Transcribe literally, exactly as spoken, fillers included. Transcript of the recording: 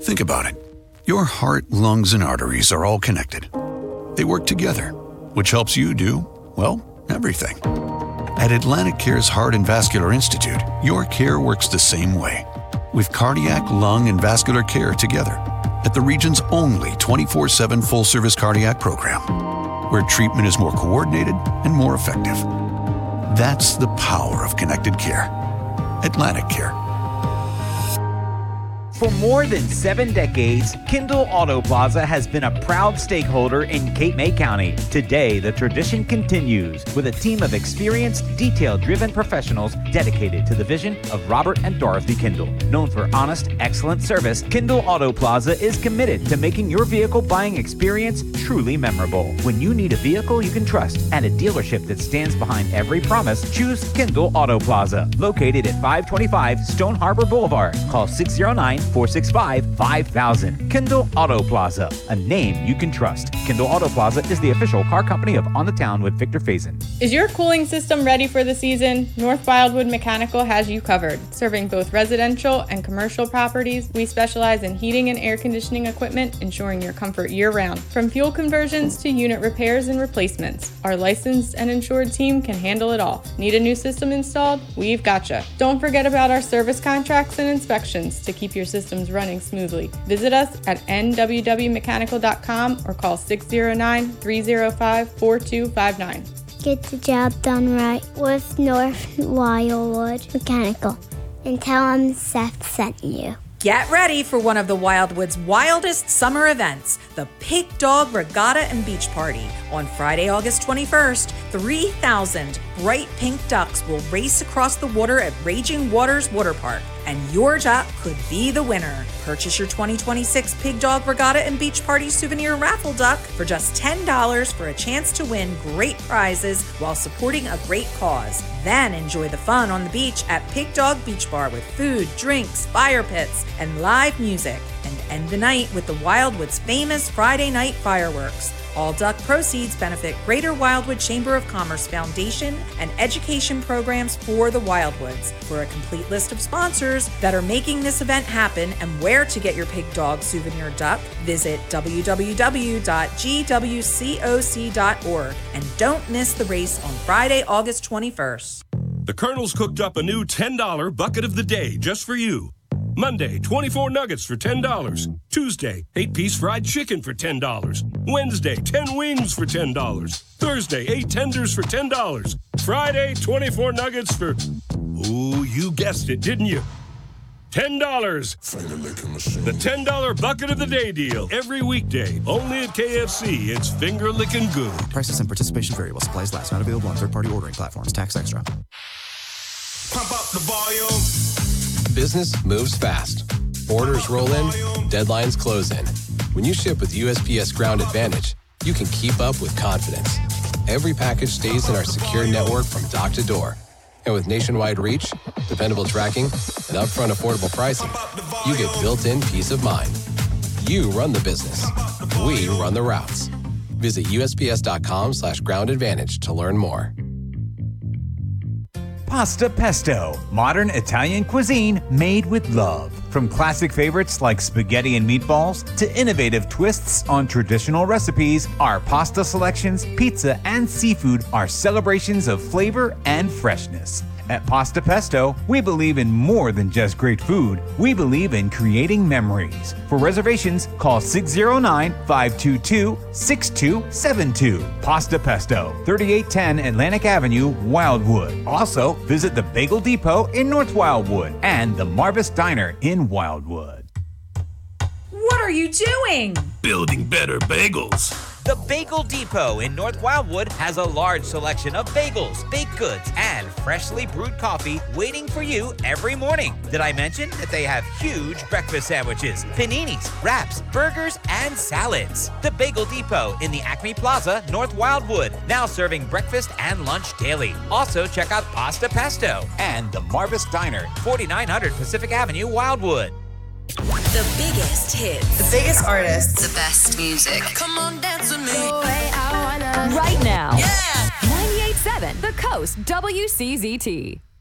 Think about it. Your heart, lungs, and arteries are all connected. They work together, which helps you do, well, everything. At Atlantic Care's Heart and Vascular Institute, your care works the same way, with cardiac, lung, and vascular care together at the region's only twenty-four seven full-service cardiac program, where treatment is more coordinated and more effective. That's the power of connected care. Atlantic Care. For more than seven decades, Kendall Auto Plaza has been a proud stakeholder in Cape May County. Today, the tradition continues with a team of experienced, detail-driven professionals dedicated to the vision of Robert and Dorothy Kendall. Known for honest, excellent service, Kendall Auto Plaza is committed to making your vehicle buying experience truly memorable. When you need a vehicle you can trust and a dealership that stands behind every promise, choose Kendall Auto Plaza, located at five twenty-five Stone Harbor Boulevard. Call six oh nine, four six five, five thousand. Kendall Auto Plaza, a name you can trust. Kendall Auto Plaza is the official car company of On the Town with Victor Faison. Is your cooling system ready for the season? North Wildwood Mechanical has you covered. Serving both residential and commercial properties, we specialize in heating and air conditioning equipment, ensuring your comfort year-round. From fuel conversions to unit repairs and replacements, our licensed and insured team can handle it all. Need a new system installed? We've gotcha. Don't forget about our service contracts and inspections to keep your system systems running smoothly. Visit us at n w w mechanical dot com or call six oh nine, three oh five, four two five nine. Get the job done right with North Wildwood Mechanical and tell them Seth sent you. Get ready for one of the Wildwood's wildest summer events, the Pig Dog Regatta and Beach Party. On Friday, August twenty-first, three thousand bright pink ducks will race across the water at Raging Waters Water Park, and your duck could be the winner. Purchase your twenty twenty-six Pig Dog Regatta and Beach Party souvenir raffle duck for just ten dollars for a chance to win great prizes while supporting a great cause. Then enjoy the fun on the beach at Pig Dog Beach Bar with food, drinks, fire pits, and live music. And end the night with the Wildwood's famous Friday night fireworks. All duck proceeds benefit Greater Wildwood Chamber of Commerce Foundation and education programs for the Wildwoods. For a complete list of sponsors that are making this event happen and where to get your Pig Dog souvenir duck, visit w w w dot g w coc dot org. And don't miss the race on Friday, August twenty-first. The Colonel's cooked up a new ten dollar bucket of the day just for you. Monday, twenty-four nuggets for ten dollars. Tuesday, eight-piece fried chicken for ten dollars. Wednesday, ten wings for ten dollars. Thursday, eight tenders for ten dollars. Friday, twenty-four nuggets for... Ooh, you guessed it, didn't you? ten dollars. The ten dollar bucket of the day deal. Every weekday, only at K F C. It's finger-licking good. Prices and participation vary while supplies last. Not available on third-party ordering platforms. Tax extra. Pump up the volume. Business moves fast. Orders roll in, deadlines close in. When you ship with U S P S Ground Advantage, you can keep up with confidence. Every package stays in our secure network from dock to door. And with nationwide reach, dependable tracking, and upfront affordable pricing, you get built-in peace of mind. You run the business. We run the routes. Visit U S P S dot com slash ground advantage to learn more. Pasta Pesto, modern Italian cuisine made with love. From classic favorites like spaghetti and meatballs to innovative twists on traditional recipes, our pasta selections, pizza, and seafood are celebrations of flavor and freshness. At Pasta Pesto, we believe in more than just great food. We believe in creating memories. For reservations, call six oh nine, five two two, six two seven two. Pasta Pesto, thirty-eight ten Atlantic Avenue, Wildwood. Also, visit the Bagel Depot in North Wildwood and the Marvis Diner in Wildwood. What are you doing? Building better bagels. The Bagel Depot in North Wildwood has a large selection of bagels, baked goods, and freshly brewed coffee waiting for you every morning. Did I mention that they have huge breakfast sandwiches, paninis, wraps, burgers, and salads? The Bagel Depot in the Acme Plaza, North Wildwood, now serving breakfast and lunch daily. Also, check out Pasta Pesto and the Marvis Diner, forty-nine hundred Pacific Avenue, Wildwood. The biggest hits. The biggest artists. The best music. Come on, dance with me. Right now. Yeah. ninety-eight point seven The Coast W C Z T.